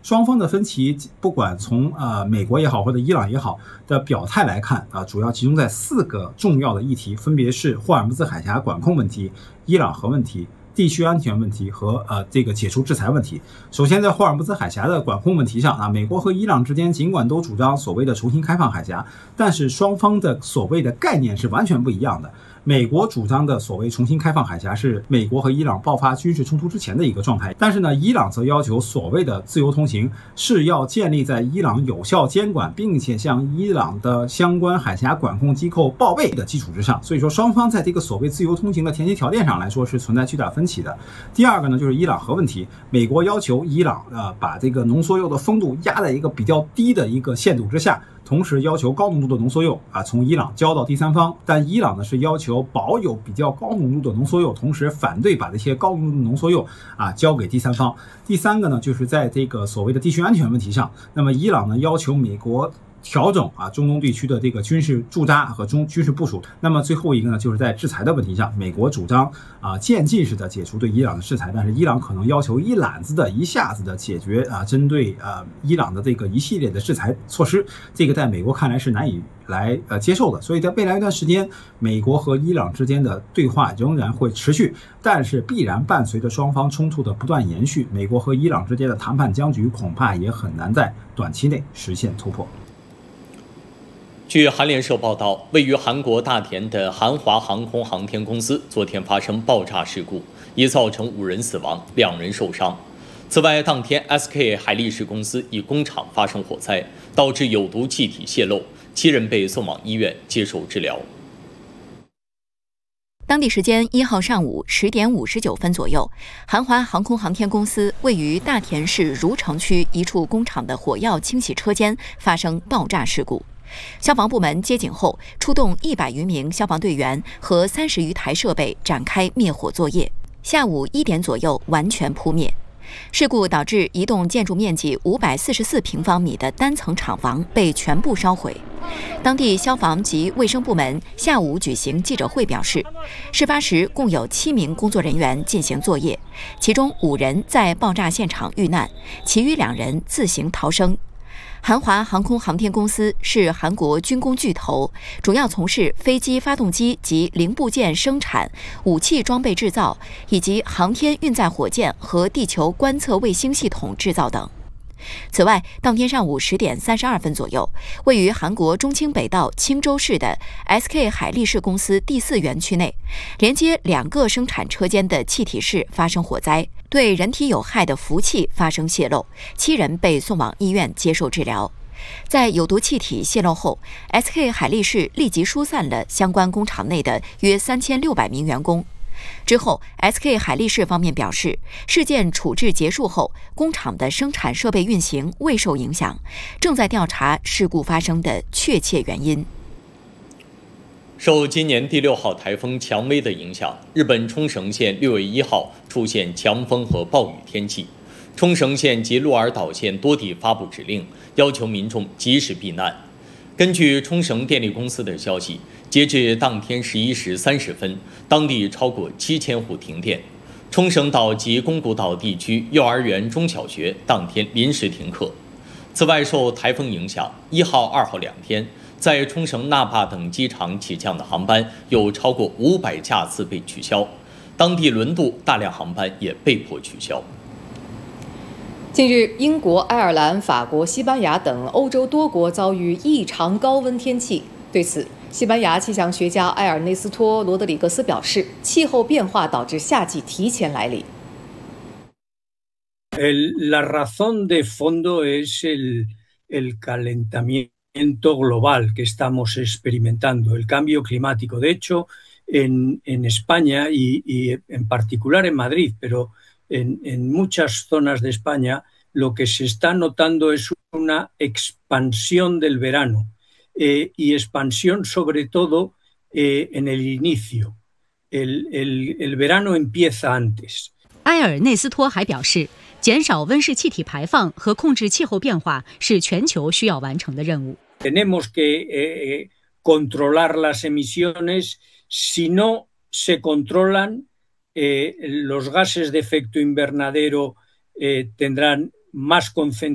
双方的分歧，不管从美国也好或者伊朗也好的表态来看主要集中在4个重要的议题，分别是霍尔木兹海峡管控问题、伊朗核问题、地区安全问题和这个解除制裁问题。首先，在霍尔木兹海峡的管控问题上美国和伊朗之间尽管都主张所谓的重新开放海峡，但是双方的所谓的概念是完全不一样的。美国主张的所谓重新开放海峡是美国和伊朗爆发军事冲突之前的一个状态，但是呢，伊朗则要求所谓的自由通行是要建立在伊朗有效监管，并且向伊朗的相关海峡管控机构报备的基础之上。所以说，双方在这个所谓自由通行的前提条件上来说是存在巨大分歧的。第二个呢，就是伊朗核问题，美国要求伊朗把这个浓缩铀的丰度压在一个比较低的一个限度之下，同时要求高浓度的浓缩铀从伊朗交到第三方，但伊朗呢是要求保有比较高浓度的浓缩铀，同时反对把这些高浓度的浓缩铀交给第三方。第三个呢，就是在这个所谓的地区安全问题上，那么伊朗呢要求美国调整中东地区的这个军事驻扎和军事部署。那么最后一个呢，就是在制裁的问题上，美国主张渐进式的解除对伊朗的制裁，但是伊朗可能要求一下子的解决针对伊朗的这个一系列的制裁措施，这个在美国看来是难以来接受的。所以在未来一段时间，美国和伊朗之间的对话仍然会持续，但是必然伴随着双方冲突的不断延续，美国和伊朗之间的谈判僵局恐怕也很难在短期内实现突破。 据韩联社报道，位于韩国大田的韩华航空航天公司昨天发生爆炸事故，已造成5人死亡，2人受伤。此外，当天 SK 海力士公司一工厂发生火灾，导致有毒气体泄漏，7人被送往医院接受治疗。 当地时间1号上午10点59分左右，韩华航空航天公司位于大田市如城区一处工厂的火药清洗车间发生爆炸事故。消防部门接警后，出动100余名消防队员和30余台设备展开灭火作业。下午1点左右完全扑灭。事故导致一栋建筑面积544平方米的单层厂房被全部烧毁。当地消防及卫生部门下午举行记者会表示，事发时共有7名工作人员进行作业，其中5人在爆炸现场遇难，其余2人自行逃生。韩华航空航天公司是韩国军工巨头，主要从事飞机发动机及零部件生产、武器装备制造以及航天运载火箭和地球观测卫星系统制造等。此外，当天上午10点32分左右，位于韩国中清北道青州市的 SK 海力士公司第4园区内，连接2个生产车间的气体室发生火灾，对人体有害的氟气发生泄漏，7人被送往医院接受治疗。在有毒气体泄漏后， SK 海力士立即疏散了相关工厂内的约3600名员工。之后 SK 海力士方面表示，事件处置结束后，工厂的生产设备运行未受影响，正在调查事故发生的确切原因。 受今年第6号台风蔷薇的影响，日本冲绳县6月1号出现强风和暴雨天气，冲绳县及鹿儿岛县多地发布指令，要求民众及时避难。根据冲绳电力公司的消息，截至当天11时30分，当地超过7000户停电。冲绳岛及宫古岛地区幼儿园、中小学当天临时停课。此外，受台风影响，1号、2号2天，在冲绳、那霸等机场起降的航班有超过500架次被取消，当地轮渡大量航班也被迫取消。 近日，英国、爱尔兰、法国、西班牙等欧洲多国遭遇异常高温天气。对此，西班牙气象学家埃尔内斯托·罗德里格斯表示，气候变化导致夏季提前来临。 La razón de fondo es el calentamiento global que estamos experimentando, el cambio climático. De hecho, en España y en particular en Madrid, pero en muchas zonas de España, lo que se está notando es una expansión del verano y expansión sobre todo en el inicio. El verano empieza antes. 埃尔内斯托还表示，减少温室气体排放和控制气候变化是全球需要完成的任务。 Tenemos que controlar las emisiones. Si no se controlan, los gases de efecto invernadero tendrán más concentración